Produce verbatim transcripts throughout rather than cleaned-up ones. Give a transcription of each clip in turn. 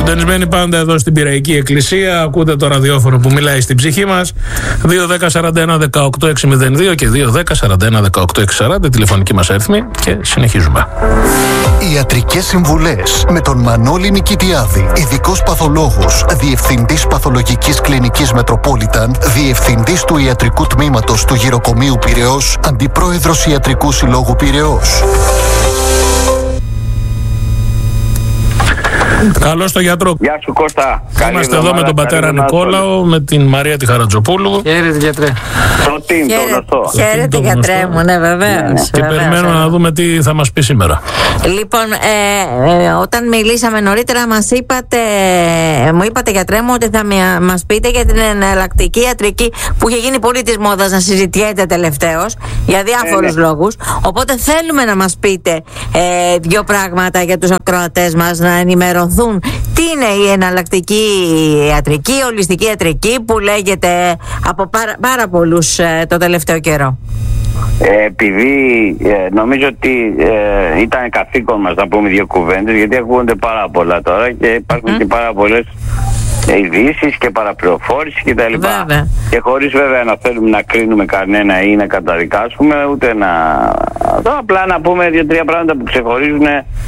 Συντονισμένοι πάντα εδώ στην Πειραϊκή Εκκλησία. Ακούτε το ραδιόφωνο που μιλάει στην ψυχή μας. δύο δέκα σαράντα ένα δεκαοκτώ εξακόσια δύο και δύο δέκα σαράντα ένα δεκαοκτώ εξακόσια σαράντα τηλεφωνική μας αριθμή και συνεχίζουμε. Ιατρικές συμβουλές με τον Μανώλη Νικητιάδη, ειδικός παθολόγος, διευθυντής παθολογικής κλινικής Μετροπόλιταν, διευθυντής του ιατρικού τμήματος του Γυροκομείου Πειραιώς, αντιπρόεδρος Ιατρικού Συλλόγου Πειραιώς. Καλώς το γιατρό. Γεια σου Κώστα. Είμαστε εδώ με τον πατέρα Νικόλαο, με την Μαρία τη Χαρατζοπούλου. Χαίρετε γιατρέ. Το team, το γνωστό. Χαίρετε γιατρέ μου, ναι βεβαίως. Και περιμένουμε να δούμε τι θα μας πει σήμερα. Λοιπόν, ε, ε, όταν μιλήσαμε νωρίτερα μας είπατε, ε, μου είπατε γιατρέ μου ότι θα με, μας πείτε για την εναλλακτική ιατρική που είχε γίνει πολύ της μόδας να συζητιέται τελευταίως για διάφορους ε, ναι. λόγους. Οπότε θέλουμε να μας πείτε ε, δύο πράγματα για τους ακροατές μας, να ενημερωθούν. Τι είναι η εναλλακτική ιατρική, η ολιστική ιατρική που λέγεται από πάρα, πάρα πολλούς ε, το τελευταίο καιρό? Ε, επειδή ε, νομίζω ότι ε, ήταν καθήκον μας να πούμε δύο κουβέντες, γιατί ακούγονται πάρα πολλά τώρα και υπάρχουν mm. και πάρα πολλές ειδήσεις και παραπληροφόρηση και τα λοιπά. Βέβαια. Και χωρίς βέβαια να θέλουμε να κρίνουμε κανένα ή να καταδικάσουμε, ούτε να... απλά να πούμε δύο-τρία πράγματα που ξεχωρίζουν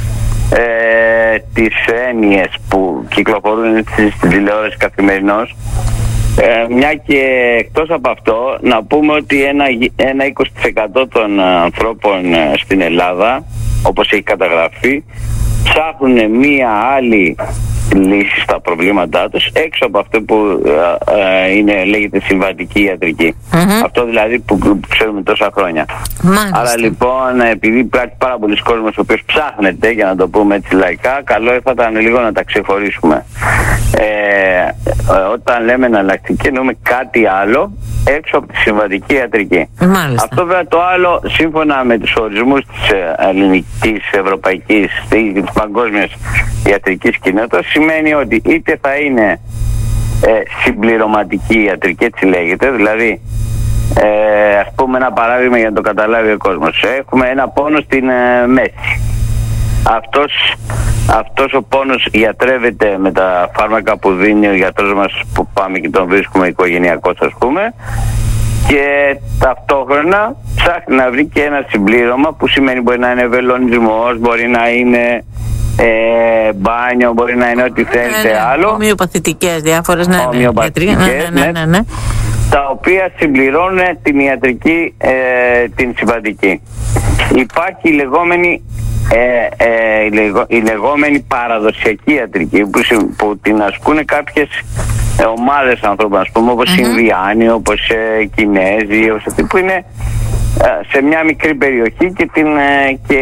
Ε, τις έννοιες που κυκλοφορούν στην τηλεόραση καθημερινώς. Ε, μια και εκτός από αυτό να πούμε ότι ένα, ένα είκοσι τοις εκατό των ανθρώπων στην Ελλάδα, όπως έχει καταγραφεί, ψάχνουν μία άλλη λύση στα προβλήματά τους έξω από αυτό που ε, ε, είναι, λέγεται συμβατική ιατρική. Mm-hmm. Αυτό δηλαδή που, που ξέρουμε τόσα χρόνια. Μάλιστα. Άρα λοιπόν, επειδή υπάρχει πάρα πολλοί κόσμος ο οποίος ψάχνεται, για να το πούμε έτσι λαϊκά, καλό θα ήταν λίγο να τα ξεχωρίσουμε. Ε, ε, όταν λέμε εναλλακτική εννοούμε κάτι άλλο έξω από τη συμβατική ιατρική. Μάλιστα. Αυτό βέβαια το άλλο, σύμφωνα με τους ορισμούς της ελληνικής, ευρωπαϊκής ή της παγκόσμιας ιατρικής κοινότητας, σημαίνει ότι είτε θα είναι ε, συμπληρωματική ιατρική, έτσι λέγεται, δηλαδή ε, ας πούμε ένα παράδειγμα για να το καταλάβει ο κόσμος. Έχουμε ένα πόνο στην ε, μέση. Αυτός, αυτός ο πόνος γιατρεύεται με τα φάρμακα που δίνει ο γιατρός μας, που πάμε και τον βρίσκουμε οικογενειακός ας πούμε, και ταυτόχρονα ψάχνει να βρει και ένα συμπλήρωμα που σημαίνει μπορεί να είναι βελονισμός, μπορεί να είναι ε, μπάνιο, μπορεί να είναι ό,τι θέλετε ναι, ναι, άλλο. Ομοιοπαθητικές διάφορες, ναι, ομοιοπαθητικές, ναι, ναι, ναι, ναι, ναι. τα οποία συμπληρώνουν την ιατρική, ε, την συμβατική. Υπάρχει η λεγόμενη Ε, ε, η, λεγό, η λεγόμενη παραδοσιακή ιατρική που, που την ασκούν κάποιες ε, ομάδες ανθρώπων, ας πούμε, όπως mm-hmm. Ινδιάνοι, όπως ε, Κινέζοι, όπως αυτοί που είναι ε, σε μια μικρή περιοχή και την, ε, και,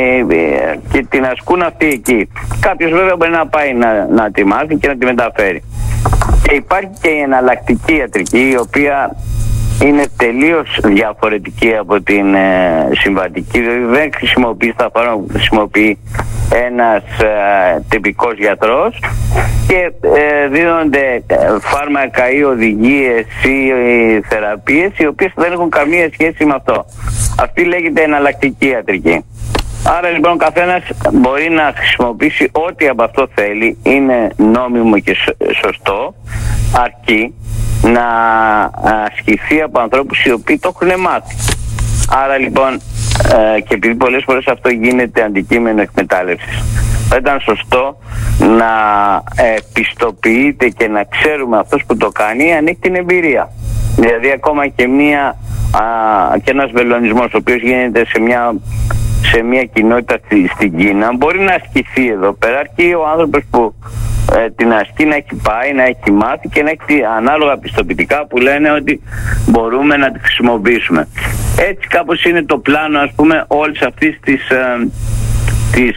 ε, και την ασκούν αυτή εκεί. Κάποιος βέβαια μπορεί να πάει να, να τη μάθει και να τη μεταφέρει. Και υπάρχει και η εναλλακτική ιατρική, η οποία είναι τελείως διαφορετική από την ε, συμβατική, δηλαδή δεν χρησιμοποιεί στα φάρμακα που χρησιμοποιεί ένας ε, τυπικός γιατρός και ε, δίνονται φάρμακα ή οδηγίες ή ε, θεραπείες οι οποίες δεν έχουν καμία σχέση με αυτό. Αυτή λέγεται εναλλακτική ιατρική. Άρα λοιπόν ο καθένας μπορεί να χρησιμοποιήσει ό,τι από αυτό θέλει, είναι νόμιμο και σωστό, αρκεί να ασκηθεί από ανθρώπους οι οποίοι το έχουν μάθει. Άρα λοιπόν, ε, και επειδή πολλές φορές αυτό γίνεται αντικείμενο εκμετάλλευσης, θα ήταν σωστό να ε, πιστοποιείται και να ξέρουμε αυτός που το κάνει αν έχει την εμπειρία. Δηλαδή ακόμα και, μια, α, και ένας βελονισμός ο οποίος γίνεται σε μια, σε μια κοινότητα στη, στην Κίνα μπορεί να ασκηθεί εδώ πέρα, αρκεί ο άνθρωπος που ε, την ασκεί να έχει πάει, να έχει μάθει και να έχει ανάλογα πιστοποιητικά που λένε ότι μπορούμε να τη χρησιμοποιήσουμε. Έτσι κάπως είναι το πλάνο, ας πούμε, όλης αυτής της ε, της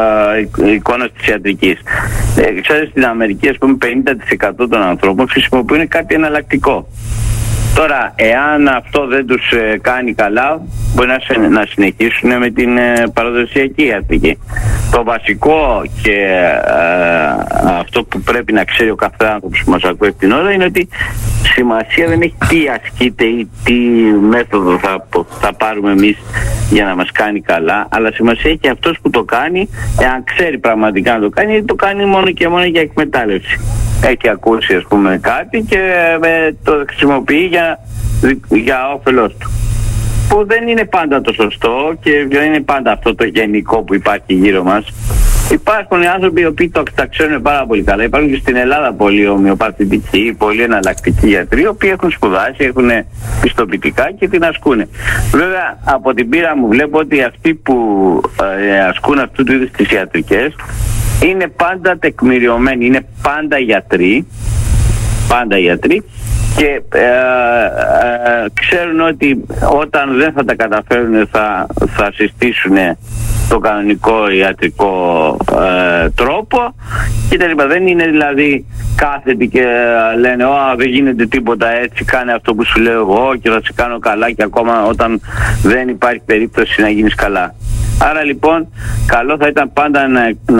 ε, εικόνας της ιατρικής. Ε, ξέρετε, στην Αμερική, ας πούμε, πενήντα τοις εκατό των ανθρώπων χρησιμοποιούν κάτι εναλλακτικό. Τώρα, εάν αυτό δεν τους ε, κάνει καλά, μπορεί να, σε, να συνεχίσουν με την ε, παραδοσιακή ιατρική. Το βασικό και ε, αυτό που πρέπει να ξέρει ο κάθε άνθρωπος που μας ακούει την ώρα είναι ότι σημασία δεν έχει τι ασκείται ή τι μέθοδο θα, θα πάρουμε εμείς για να μας κάνει καλά, αλλά σημασία έχει αυτός που το κάνει, εάν ξέρει πραγματικά να το κάνει, ή το κάνει μόνο και μόνο για εκμετάλλευση. Έχει ακούσει, ας πούμε, κάτι και ε, το χρησιμοποιεί για, για όφελός του. Που δεν είναι πάντα το σωστό και δεν είναι πάντα αυτό το γενικό που υπάρχει γύρω μας. Υπάρχουν άνθρωποι οι οποίοι το, τα ξέρουν πάρα πολύ καλά. Υπάρχουν και στην Ελλάδα πολλοί ομοιοπαθητικοί, πολλοί εναλλακτικοί γιατροί, οι οποίοι έχουν σπουδάσει, έχουν πιστοποιητικά και την ασκούν. Βέβαια, από την πείρα μου βλέπω ότι αυτοί που ε, ασκούν αυτού του είδους τις ιατρικές είναι πάντα τεκμηριωμένοι, είναι πάντα γιατροί, πάντα γιατροί και ε, ε, ξέρουν ότι όταν δεν θα τα καταφέρουν θα, θα συστήσουν το κανονικό ιατρικό ε, τρόπο και τα λοιπά. Δεν είναι δηλαδή κάθετοι και λένε «Ω, δεν γίνεται τίποτα έτσι, κάνε αυτό που σου λέω εγώ και θα σε κάνω καλά», και ακόμα όταν δεν υπάρχει περίπτωση να γίνεις καλά. Άρα λοιπόν καλό θα ήταν πάντα να